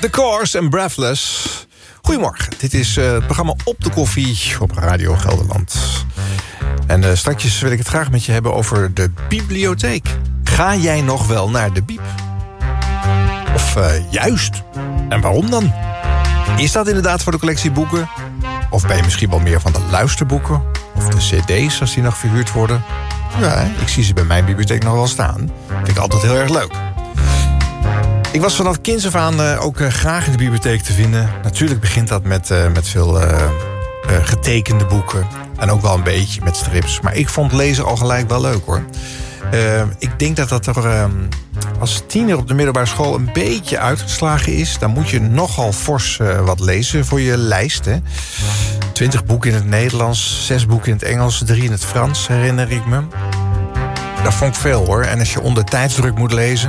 The Course en Breathless. Goedemorgen, dit is het programma Op de Koffie op Radio Gelderland. En straks wil ik het graag met je hebben over de bibliotheek. Ga jij nog wel naar de bieb? Of juist? En waarom dan? Is dat inderdaad voor de collectie boeken? Of ben je misschien wel meer van de luisterboeken? Of de cd's als die nog verhuurd worden? Ja, ik zie ze bij mijn bibliotheek nog wel staan. Vind ik altijd heel erg leuk. Ik was vanaf kinds af aan ook graag in de bibliotheek te vinden. Natuurlijk begint dat met veel getekende boeken. En ook wel een beetje met strips. Maar ik vond lezen al gelijk wel leuk, hoor. Ik denk dat er als tiener op de middelbare school een beetje uitgeslagen is. Dan moet je nogal fors wat lezen voor je lijst. Hè? 20 boeken in het Nederlands, 6 boeken in het Engels, 3 in het Frans, herinner ik me. Dat vond ik veel, hoor. En als je onder tijdsdruk moet lezen,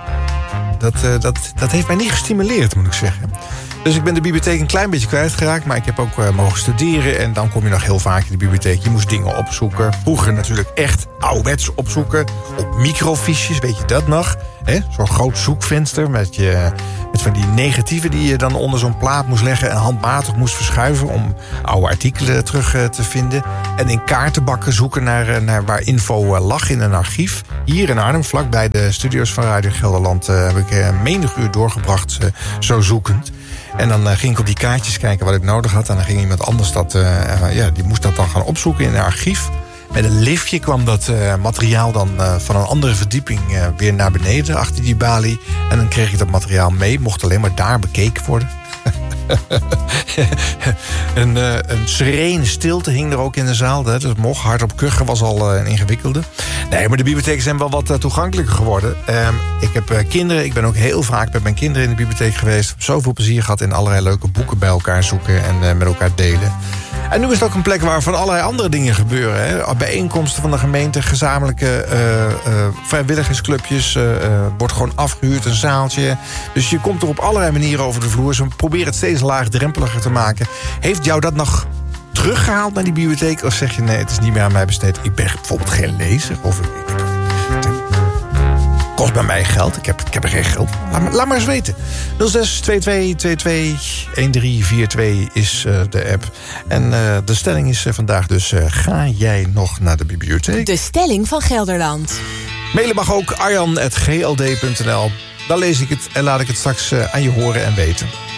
dat heeft mij niet gestimuleerd, moet ik zeggen. Dus ik ben de bibliotheek een klein beetje kwijtgeraakt, maar ik heb ook mogen studeren. En dan kom je nog heel vaak in de bibliotheek. Je moest dingen opzoeken. Vroeger natuurlijk echt ouderwets opzoeken. Op microfiches, weet je dat nog? Zo'n groot zoekvenster met van die negatieven die je dan onder zo'n plaat moest leggen en handmatig moest verschuiven om oude artikelen terug te vinden. En in kaartenbakken zoeken naar waar info lag in een archief. Hier in Arnhem, vlakbij de studio's van Radio Gelderland, heb ik menig uur doorgebracht zo zoekend. En dan ging ik op die kaartjes kijken wat ik nodig had. En dan ging iemand anders die moest dat dan gaan opzoeken in een archief. Met een liftje kwam dat materiaal dan van een andere verdieping weer naar beneden achter die balie. En dan kreeg ik dat materiaal mee. Mocht alleen maar daar bekeken worden. Een serene stilte hing er ook in de zaal. Dus mocht hardop kuchen was al een ingewikkelde. Nee, maar de bibliotheken zijn wel wat toegankelijker geworden. Ik heb kinderen. Ik ben ook heel vaak met mijn kinderen in de bibliotheek geweest. Ik heb zoveel plezier gehad in allerlei leuke boeken bij elkaar zoeken en met elkaar delen. En nu is het ook een plek waar van allerlei andere dingen gebeuren. Hè? Bijeenkomsten van de gemeente, gezamenlijke vrijwilligersclubjes. Wordt gewoon afgehuurd, een zaaltje. Dus je komt er op allerlei manieren over de vloer. Ze proberen het steeds laagdrempeliger te maken. Heeft jou dat nog teruggehaald naar die bibliotheek? Of zeg je nee, het is niet meer aan mij besteed. Ik ben bijvoorbeeld geen lezer. Of kost bij mij geld. Ik heb er geen geld. Laat maar eens weten. 06-2222-1342 is de app. En de stelling is vandaag dus: ga jij nog naar de bibliotheek? De stelling van Gelderland. Mailen mag ook arjan@gld.nl. Dan lees ik het en laat ik het straks aan je horen en weten.